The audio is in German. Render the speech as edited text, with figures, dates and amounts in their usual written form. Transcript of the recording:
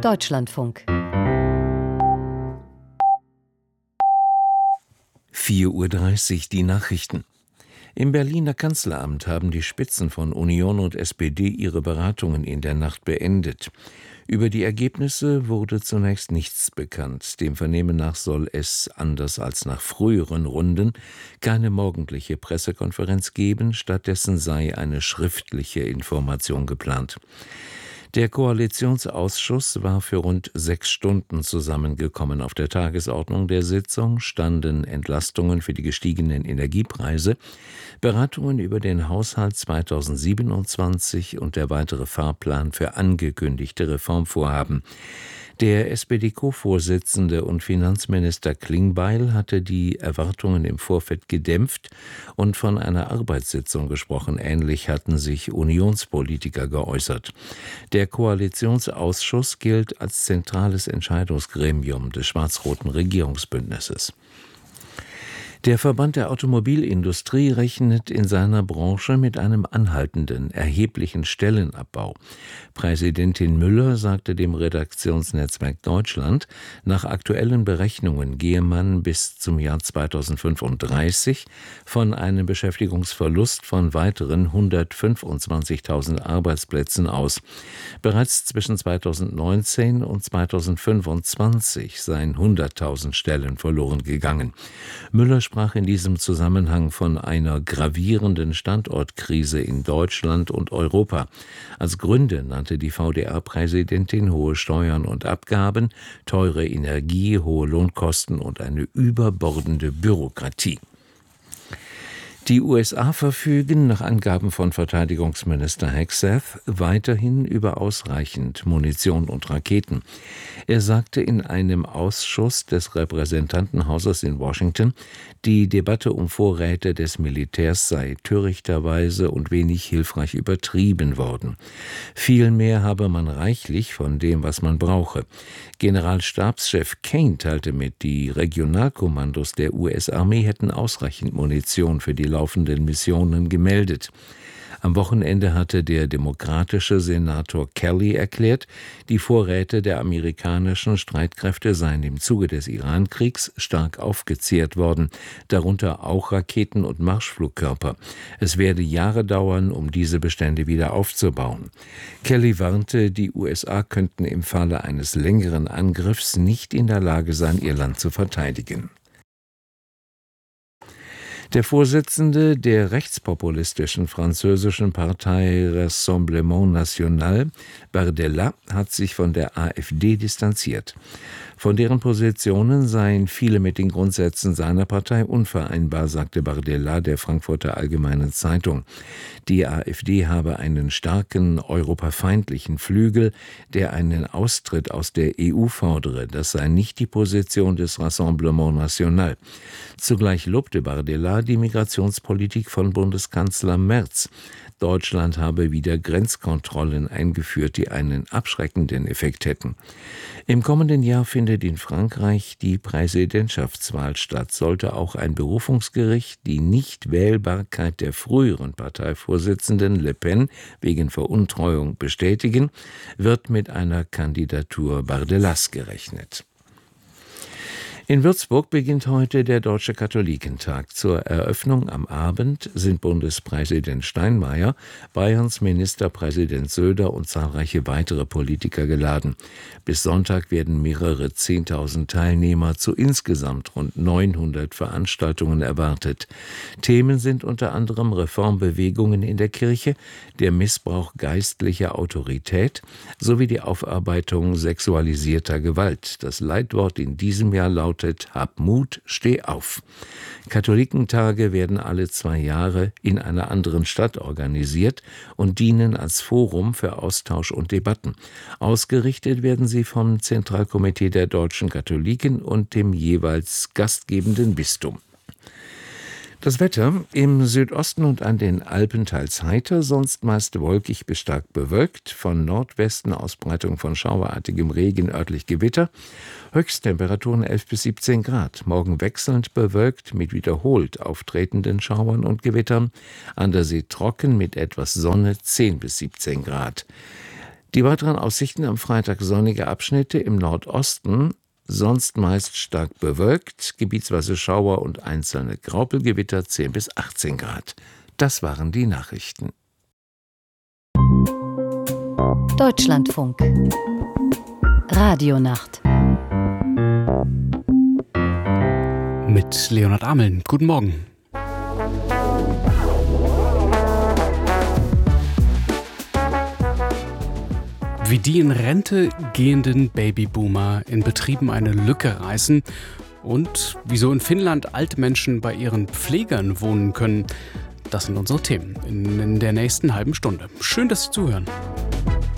Deutschlandfunk. 4:30 Uhr die Nachrichten. Im Berliner Kanzleramt haben die Spitzen von Union und SPD ihre Beratungen in der Nacht beendet. Über die Ergebnisse wurde zunächst nichts bekannt. Dem Vernehmen nach soll es, anders als nach früheren Runden, keine morgendliche Pressekonferenz geben, stattdessen sei eine schriftliche Information geplant. Der Koalitionsausschuss war für rund 6 Stunden zusammengekommen. Auf der Tagesordnung der Sitzung standen Entlastungen für die gestiegenen Energiepreise, Beratungen über den Haushalt 2027 und der weitere Fahrplan für angekündigte Reformvorhaben. Der SPD-Co-Vorsitzende und Finanzminister Klingbeil hatte die Erwartungen im Vorfeld gedämpft und von einer Arbeitssitzung gesprochen. Ähnlich hatten sich Unionspolitiker geäußert. Der Koalitionsausschuss gilt als zentrales Entscheidungsgremium des schwarz-roten Regierungsbündnisses. Der Verband der Automobilindustrie rechnet in seiner Branche mit einem anhaltenden, erheblichen Stellenabbau. Präsidentin Müller sagte dem Redaktionsnetzwerk Deutschland, nach aktuellen Berechnungen gehe man bis zum Jahr 2035 von einem Beschäftigungsverlust von weiteren 125.000 Arbeitsplätzen aus. Bereits zwischen 2019 und 2025 seien 100.000 Stellen verloren gegangen. Müller sprach in diesem Zusammenhang von einer gravierenden Standortkrise in Deutschland und Europa. Als Gründe nannte die VDA-Präsidentin hohe Steuern und Abgaben, teure Energie, hohe Lohnkosten und eine überbordende Bürokratie. Die USA verfügen nach Angaben von Verteidigungsminister Hegseth weiterhin über ausreichend Munition und Raketen. Er sagte in einem Ausschuss des Repräsentantenhauses in Washington, die Debatte um Vorräte des Militärs sei törichterweise und wenig hilfreich übertrieben worden. Vielmehr habe man reichlich von dem, was man brauche. Generalstabschef Kane teilte mit, die Regionalkommandos der US-Armee hätten ausreichend Munition für die laufenden Missionen gemeldet. Am Wochenende hatte der demokratische Senator Kelly erklärt, die Vorräte der amerikanischen Streitkräfte seien im Zuge des Iran-Kriegs stark aufgezehrt worden, darunter auch Raketen und Marschflugkörper. Es werde Jahre dauern, um diese Bestände wieder aufzubauen. Kelly warnte, die USA könnten im Falle eines längeren Angriffs nicht in der Lage sein, ihr Land zu verteidigen. Der Vorsitzende der rechtspopulistischen französischen Partei Rassemblement National, Bardella, hat sich von der AfD distanziert. Von deren Positionen seien viele mit den Grundsätzen seiner Partei unvereinbar, sagte Bardella der Frankfurter Allgemeinen Zeitung. Die AfD habe einen starken europafeindlichen Flügel, der einen Austritt aus der EU fordere. Das sei nicht die Position des Rassemblement National. Zugleich lobte Bardella die Migrationspolitik von Bundeskanzler Merz. Deutschland habe wieder Grenzkontrollen eingeführt, die einen abschreckenden Effekt hätten. Im kommenden Jahr findet in Frankreich die Präsidentschaftswahl statt. Sollte auch ein Berufungsgericht die Nichtwählbarkeit der früheren Parteivorsitzenden Le Pen wegen Veruntreuung bestätigen, wird mit einer Kandidatur Bardellas gerechnet. In Würzburg beginnt heute der Deutsche Katholikentag. Zur Eröffnung am Abend sind Bundespräsident Steinmeier, Bayerns Ministerpräsident Söder und zahlreiche weitere Politiker geladen. Bis Sonntag werden mehrere 10.000 Teilnehmer zu insgesamt rund 900 Veranstaltungen erwartet. Themen sind unter anderem Reformbewegungen in der Kirche, der Missbrauch geistlicher Autorität sowie die Aufarbeitung sexualisierter Gewalt. Das Leitwort in diesem Jahr lautet: Hab Mut, steh auf. Katholikentage werden alle 2 Jahre in einer anderen Stadt organisiert und dienen als Forum für Austausch und Debatten. Ausgerichtet werden sie vom Zentralkomitee der deutschen Katholiken und dem jeweils gastgebenden Bistum. Das Wetter: im Südosten und an den Alpen teils heiter, sonst meist wolkig bis stark bewölkt, von Nordwesten Ausbreitung von schauerartigem Regen, örtlich Gewitter, Höchsttemperaturen 11 bis 17 Grad, morgen wechselnd bewölkt mit wiederholt auftretenden Schauern und Gewittern, an der See trocken mit etwas Sonne 10 bis 17 Grad. Die weiteren Aussichten: am Freitag sonnige Abschnitte im Nordosten, sonst meist stark bewölkt, gebietsweise Schauer und einzelne Graupelgewitter, 10 bis 18 Grad. Das waren die Nachrichten. Deutschlandfunk Radionacht mit Leonhard Ameln. Guten Morgen. Wie die in Rente gehenden Babyboomer in Betrieben eine Lücke reißen und wieso in Finnland alte Menschen bei ihren Pflegern wohnen können, das sind unsere Themen in der nächsten halben Stunde. Schön, dass Sie zuhören.